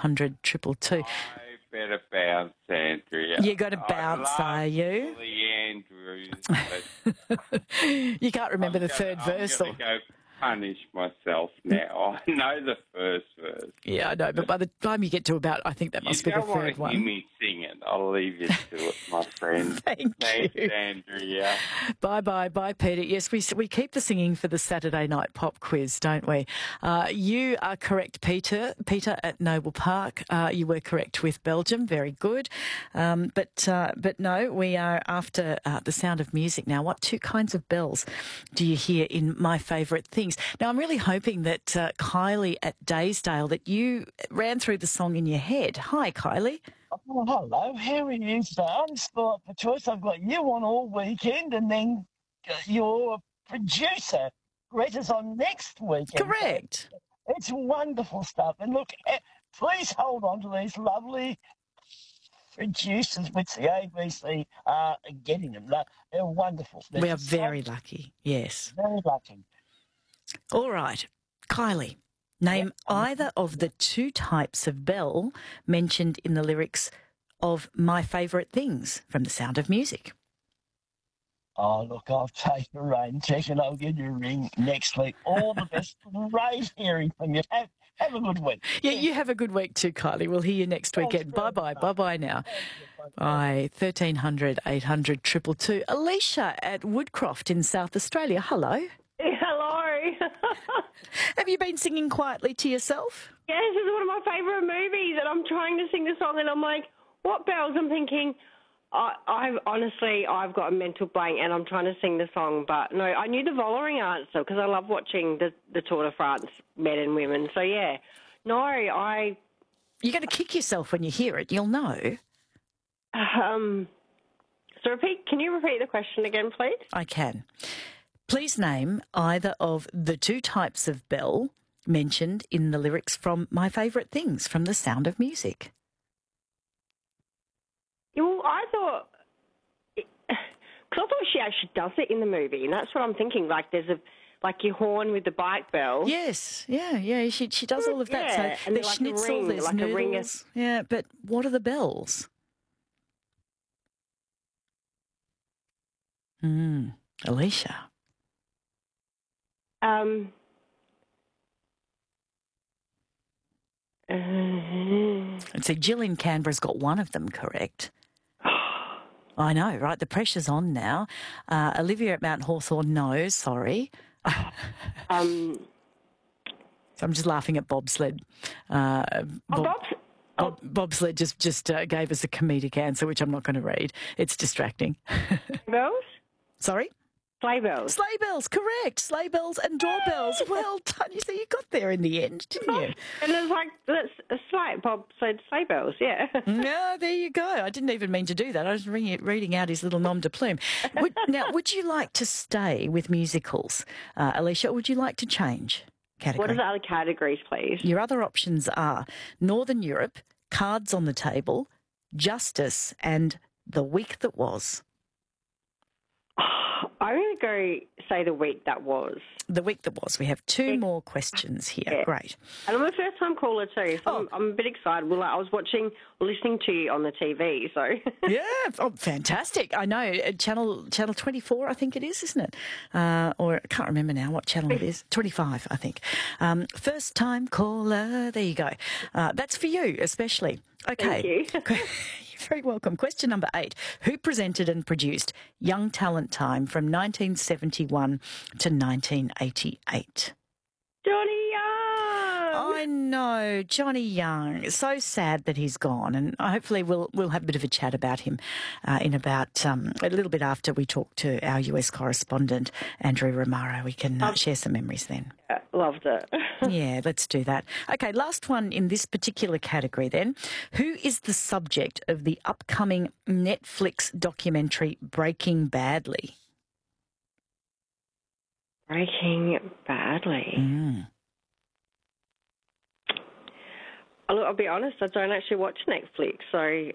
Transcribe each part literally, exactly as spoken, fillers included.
hundred triple two. I better bounce, Andrea. You got to bounce, I are you? Billy Andrews, but You can't remember I'm the gonna, third I'm verse. going Or... to go punish myself now. I know the first verse. Yeah, I know, but by the time you get to about, I think that You must be the don't want third to one. hear me sing it. I'll leave you to it, my friend. Thank Thanks, you. Andrea. Bye, bye, bye, Peter. Yes, we we keep the singing for the Saturday night pop quiz, don't we? Uh, you are correct, Peter. Peter at Noble Park. Uh, you were correct with Belgium. Very good. Um, but uh, but no, we are after uh, the Sound of Music now. What two kinds of bells do you hear in My Favourite Things? Now, I'm really hoping that uh, Kylie at Daysdale, that you ran through the song in your head. Hi, Kylie. Oh, hello, how are you today? I'm still up for choice. I've got you on all weekend, and then uh, your producer, Greta's on next weekend. Correct. So it's wonderful stuff. And look, eh, please hold on to these lovely producers, which the A B C are getting them. They're wonderful. They're We are just very so lucky. Yes. very lucky. All right. Kylie, name either of the two types of bell mentioned in the lyrics of My Favourite Things from The Sound of Music. Oh, look, I'll take a rain check and I'll give you a ring next week. All the best. Great hearing from you. Have, have a good week. Yeah, you have a good week too, Kylie. We'll hear you next Thanks weekend. very Bye-bye. much. Bye-bye now. Bye. thirteen hundred, eight hundred, two two two. Alicia at Woodcroft in South Australia. Hello. Hello. Have you been singing quietly to yourself? Yes, this is one of my favourite movies, and I'm trying to sing the song, and I'm like, what bells? I'm thinking, I, I've honestly, I've got a mental blank, and I'm trying to sing the song, but no, I knew the Vollering answer because I love watching the, the Tour de France, men and women. So yeah, no, I. You're going to kick yourself when you hear it. You'll know. Um. So repeat. Can you repeat the question again, please? I can. Please name either of the two types of bell mentioned in the lyrics from My Favourite Things from The Sound of Music. Well, I thought, because I thought she actually does it in the movie, and that's what I'm thinking. Like, there's a, like your horn with the bike bell. Yes, yeah, yeah. She she does all of that. Yeah, so and there's like a schnitzel, ring, there's like a ring noodles. of- Yeah, but what are the bells? Hmm, Alicia. Um. Uh, And see, Jill in Canberra's got one of them correct. I know, right? The pressure's on now. Uh, Olivia at Mount Hawthorn, no, sorry. um. So I'm just laughing at bobsled. Uh, Oh, Bob, Bob's. Bob, bobsled just just uh, gave us a comedic answer, which I'm not going to read. It's distracting. Bells? Sorry? Sleigh bells. Sleigh bells, correct. Sleigh bells and doorbells. Well done. You see, you got there in the end, didn't you? And it's like, that's a slight Bob said sleigh bells, yeah. No, there you go. I didn't even mean to do that. I was reading, reading out his little nom de plume. Would, now, would you like to stay with musicals, uh, Alicia, or would you like to change category? What are the other categories, please? Your other options are Northern Europe, Cards on the Table, Justice, and The Week That Was. I'm going to go say the week that was. The Week That Was. We have two more questions here. Yeah. Great. And I'm a first-time caller too, so Oh. I'm, I'm a bit excited. Well, I was watching, listening to you on the T V, so... Yeah, oh, fantastic. I know. Uh, Channel Channel twenty-four, I think it is, isn't it? Uh, or I can't remember now what channel it is. twenty-five, I think. Um, first time caller. There you go. Uh, that's for you, especially. Okay. Thank you. You're very welcome. Question number eight. Who presented and produced Young Talent Time from nineteen seventy-one to nineteen eighty-eight? Johnny Young! I know, Johnny Young. So sad that he's gone, and hopefully we'll we'll have a bit of a chat about him uh, in about um, a little bit after we talk to our U S correspondent Andrew Romaro. We can uh, share some memories then. Yeah, loved it. Yeah, let's do that. Okay, last one in this particular category then. Who is the subject of the upcoming Netflix documentary Breaking Badly? Breaking Badly. Mm. Oh, look, I'll be honest, I don't actually watch Netflix, so...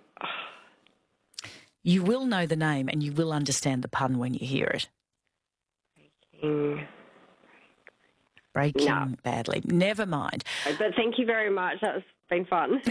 You will know the name and you will understand the pun when you hear it. Breaking... Breaking No. Badly. Never mind. But thank you very much. That's been fun.